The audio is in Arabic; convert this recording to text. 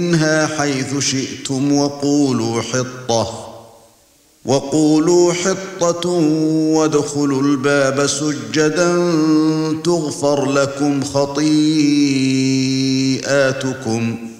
منها حيث شئتم وقولوا حطة وادخلوا الباب سجدا تغفر لكم خطيئاتكم